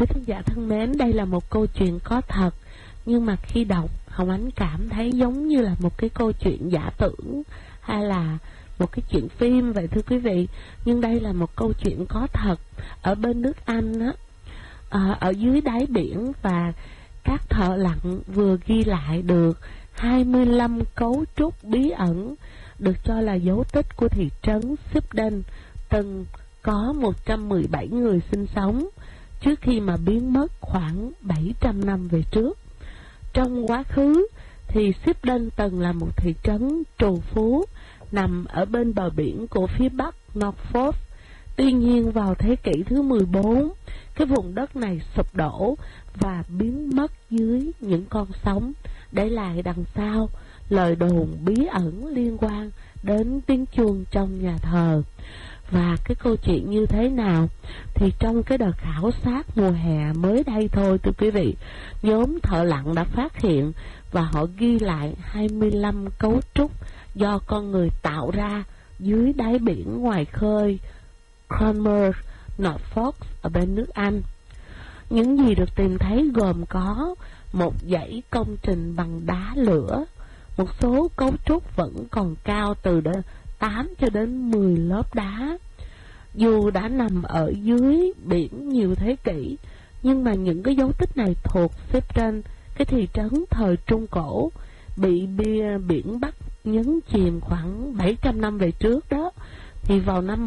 Quý khán giả thân mến, đây là một câu chuyện có thật, nhưng mà khi đọc, Hồng Ánh cảm thấy giống như là một cái câu chuyện giả tưởng hay là một cái chuyện phim vậy thưa quý vị. Nhưng đây là một câu chuyện có thật ở bên nước Anh á, ở dưới đáy biển, và các thợ lặn vừa ghi lại được 25 cấu trúc bí ẩn được cho là dấu tích của thị trấn Shipden từng có 117 người sinh sống trước khi mà biến mất khoảng 700 năm về trước. Trong quá khứ thì Shipden từng là một thị trấn trù phú nằm ở bên bờ biển của phía bắc Norfolk. Tuy nhiên vào thế kỷ thứ 14, cái vùng đất này sụp đổ và biến mất dưới những con sóng, để lại đằng sau lời đồn bí ẩn liên quan đến tiếng chuông trong nhà thờ. Và cái câu chuyện như thế nào thì trong cái đợt khảo sát mùa hè mới đây thôi thưa quý vị, nhóm thợ lặn đã phát hiện và họ ghi lại 25 cấu trúc do con người tạo ra dưới đáy biển ngoài khơi Cromer, Norfolk ở bên nước Anh. Những gì được tìm thấy gồm có một dãy công trình bằng đá lửa, một số cấu trúc vẫn còn cao từ 8 cho đến 10 lớp đá. Dù đã nằm ở dưới biển nhiều thế kỷ, nhưng mà những cái dấu tích này thuộc Shipden, cái thị trấn thời Trung Cổ, bị biển Bắc nhấn chìm khoảng 700 năm về trước đó. Thì vào năm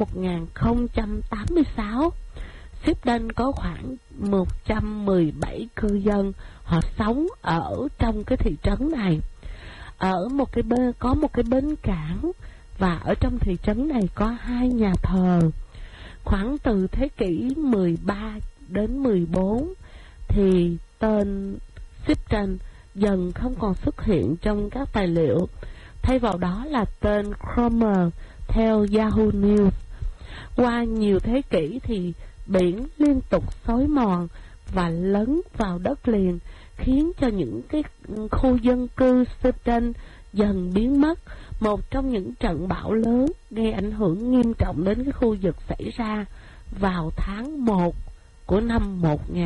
1086, Shipden có khoảng 117 cư dân, họ sống ở trong cái thị trấn này. Ở một cái có một cái bến cảng, và ở trong thị trấn này có 2 nhà thờ. Khoảng từ thế kỷ 13 đến 14 thì tên Shipden dần không còn xuất hiện trong các tài liệu, thay vào đó là tên Cromer theo Yahoo News. Qua nhiều thế kỷ thì biển liên tục xói mòn và lấn vào đất liền, khiến cho những cái khu dân cư Shipden dần biến mất. Một trong những trận bão lớn gây ảnh hưởng nghiêm trọng đến cái khu vực xảy ra vào tháng 1 của năm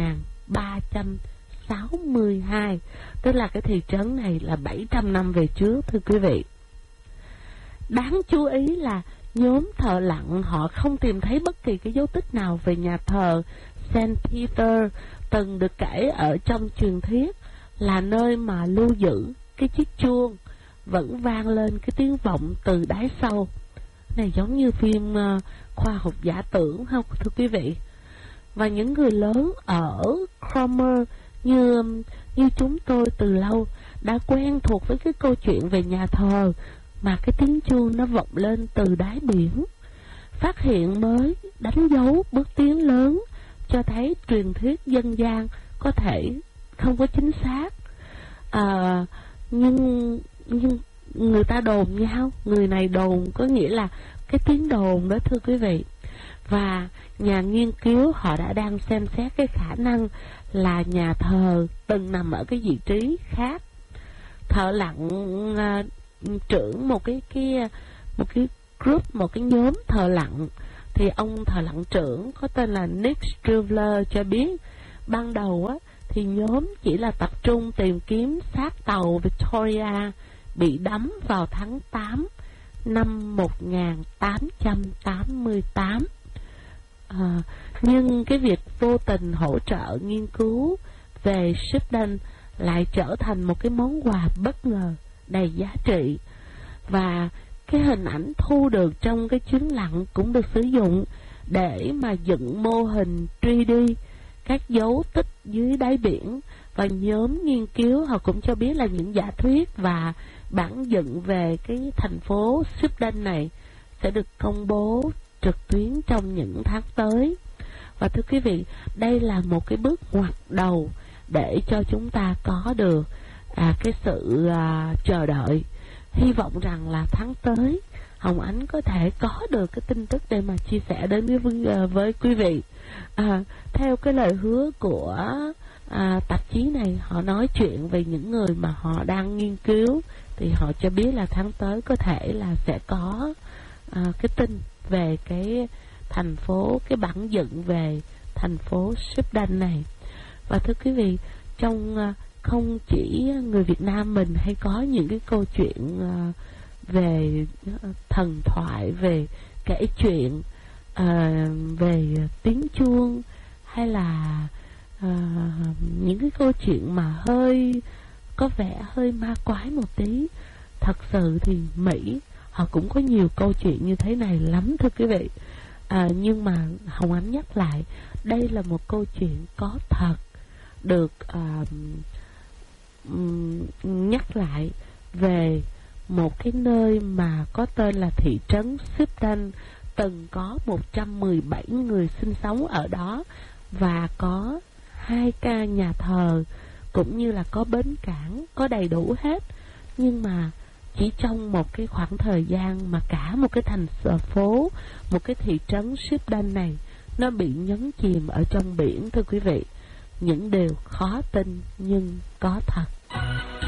1362, tức là cái thị trấn này là 700 năm về trước thưa quý vị. Đáng chú ý là nhóm thợ lặn họ không tìm thấy bất kỳ cái dấu tích nào về nhà thờ Saint Peter từng được kể ở trong truyền thuyết là nơi mà lưu giữ cái chiếc chuông vẫn vang lên cái tiếng vọng từ đáy sâu. Này giống như phim khoa học giả tưởng không thưa quý vị? Và những người lớn ở Cromer như chúng tôi từ lâu đã quen thuộc với cái câu chuyện về nhà thờ mà cái tiếng chuông nó vọng lên từ đáy biển. Phát hiện mới đánh dấu bước tiến lớn cho thấy truyền thuyết dân gian có thể không có chính xác. Nhưng người ta đồn nhau, người này đồn có nghĩa là cái tiếng đồn đó thưa quý vị. Và nhà nghiên cứu họ đã đang xem xét cái khả năng là nhà thờ từng nằm ở cái vị trí khác. Thợ lặn trưởng một cái group, một cái nhóm thợ lặn, thì ông thợ lặn trưởng có tên là Nick Strivler cho biết ban đầu á thì nhóm chỉ là tập trung tìm kiếm xác tàu Victoria bị đắm vào tháng 8 năm 1888. Nhưng cái việc vô tình hỗ trợ nghiên cứu về Shipden lại trở thành một cái món quà bất ngờ đầy giá trị. Và cái hình ảnh thu được trong cái chuyến lặn cũng được sử dụng để mà dựng mô hình 3D các dấu tích dưới đáy biển. Và nhóm nghiên cứu họ cũng cho biết là những giả thuyết và bản dựng về cái thành phố Shipden này sẽ được công bố trực tuyến trong những tháng tới. Và thưa quý vị, đây là một cái bước ngoặt đầu để cho chúng ta có được cái sự chờ đợi. Hy vọng rằng là tháng tới Hồng Ánh có thể có được cái tin tức để mà chia sẻ đến với quý vị. Theo cái lời hứa của tạp chí này, họ nói chuyện về những người mà họ đang nghiên cứu, thì họ cho biết là tháng tới có thể là sẽ có cái tin về cái thành phố, cái bản dựng về thành phố Shipden này. Và thưa quý vị, trong không chỉ người Việt Nam mình hay có những cái câu chuyện về thần thoại, về kể chuyện, về tiếng chuông, hay là những cái câu chuyện mà hơi có vẻ hơi ma quái một tí. Thật sự thì Mỹ họ cũng có nhiều câu chuyện như thế này lắm thưa quý vị. Nhưng mà Hồng Ánh nhắc lại, đây là một câu chuyện có thật, được nhắc lại về một cái nơi mà có tên là thị trấn Shipton, từng có 117 người sinh sống ở đó, và có 2 ca nhà thờ, cũng như là có bến cảng, có đầy đủ hết. Nhưng mà chỉ trong một cái khoảng thời gian mà cả một cái thành phố, một cái thị trấn Shipton này nó bị nhấn chìm ở trong biển thưa quý vị. Những điều khó tin nhưng có thật.